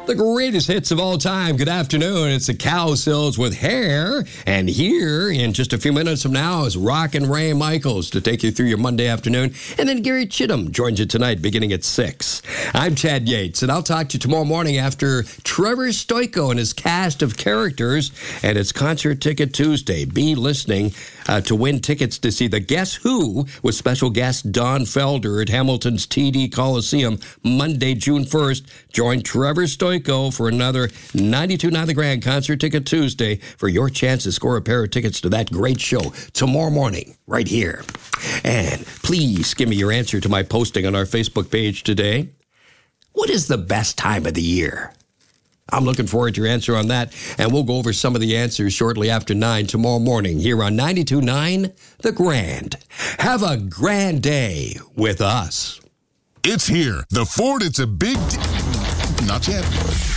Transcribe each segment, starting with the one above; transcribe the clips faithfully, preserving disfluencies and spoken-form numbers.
The greatest hits of all time. Good afternoon. It's the Cowsills with Hair. And here in just a few minutes from now is Rockin' Ray Michaels to take you through your Monday afternoon. And then Gary Chittum joins you tonight beginning at six. I'm Chad Yates, and I'll talk to you tomorrow morning after Trevor Stoiko and his cast of characters. And it's Concert Ticket Tuesday. Be listening uh, to win tickets to see the Guess Who with special guest Don Felder at Hamilton's T D Coliseum Monday, June first. Join Trevor Stoiko for another ninety-two point nine The Grand Concert Ticket Tuesday for your chance to score a pair of tickets to that great show tomorrow morning right here. And please give me your answer to my posting on our Facebook page today. What is the best time of the year? I'm looking forward to your answer on that, and we'll go over some of the answers shortly after nine tomorrow morning here on ninety-two point nine The Grand. Have a grand day with us. It's here. The Ford, it's a big deal. Not yet.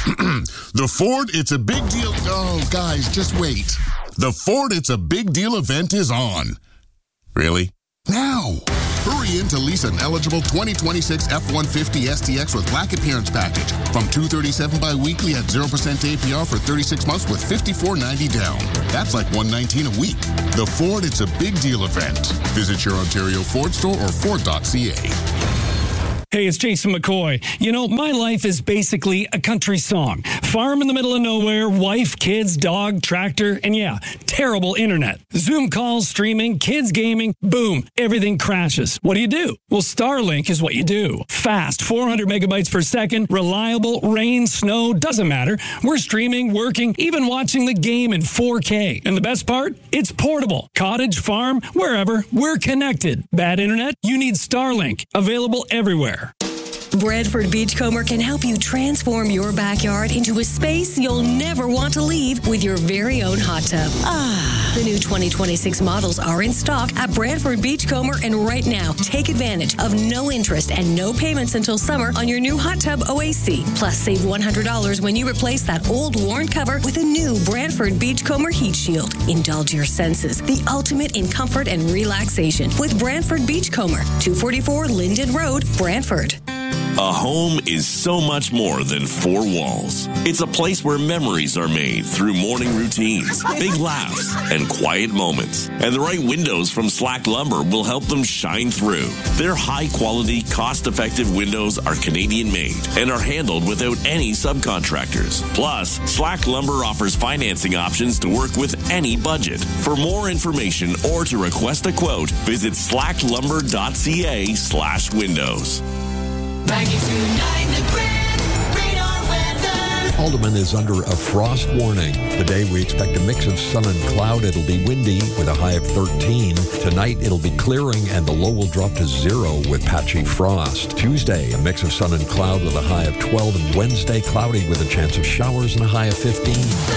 The Ford, it's a big deal. Oh, guys, just wait. The Ford, it's a big deal event is on. Really? Now. Hurry in to lease an eligible twenty twenty-six F one fifty S T X with Black Appearance Package from two hundred thirty-seven dollars bi-weekly at zero percent A P R for thirty-six months with fifty-four ninety down. That's like one hundred nineteen dollars a week. The Ford, it's a big deal event. Visit your Ontario Ford store or Ford dot C A. Hey, it's Jason McCoy. You know, my life is basically a country song. Farm in the middle of nowhere, wife, kids, dog, tractor, and yeah, terrible internet. Zoom calls, streaming, kids gaming, boom, everything crashes. What do you do? Well, Starlink is what you do. Fast, four hundred megabytes per second, reliable, rain, snow, doesn't matter. We're streaming, working, even watching the game in four K. And the best part? It's portable. Cottage, farm, wherever, we're connected. Bad internet? You need Starlink. Available everywhere. Brantford Beachcomber can help you transform your backyard into a space you'll never want to leave with your very own hot tub. Ah, the new twenty twenty-six models are in stock at Brantford Beachcomber, and right now, take advantage of no interest and no payments until summer on your new hot tub O A C. Plus, save one hundred dollars when you replace that old worn cover with a new Brantford Beachcomber Heat Shield. Indulge your senses, the ultimate in comfort and relaxation with Brantford Beachcomber, two forty-four Linden Road, Brantford. A home is so much more than four walls. It's a place where memories are made through morning routines, big laughs, and quiet moments. And the right windows from Slack Lumber will help them shine through. Their high-quality, cost-effective windows are Canadian-made and are handled without any subcontractors. Plus, Slack Lumber offers financing options to work with any budget. For more information or to request a quote, visit slacklumber.ca slash windows. ninety-two point nine The Grand Radar Weather. Alderman is under a frost warning. Today we expect a mix of sun and cloud. It'll be windy with a high of thirteen. Tonight it'll be clearing and the low will drop to zero with patchy frost. Tuesday, a mix of sun and cloud with a high of twelve. And Wednesday, cloudy with a chance of showers and a high of fifteen.